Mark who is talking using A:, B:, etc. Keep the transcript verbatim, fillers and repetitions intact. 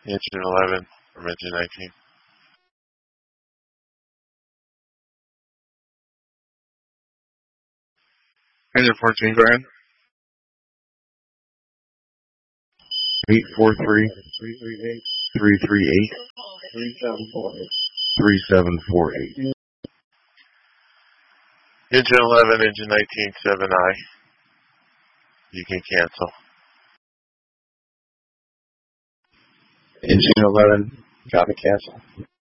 A: Engine eleven from engine nineteen.
B: Engine fourteen, go ahead. eight four three, three three eight, three three eight, three seven four eight, three seven four eight.
A: Engine eleven, engine nineteen, seven I. You can cancel.
B: Engine eleven, gotta cancel.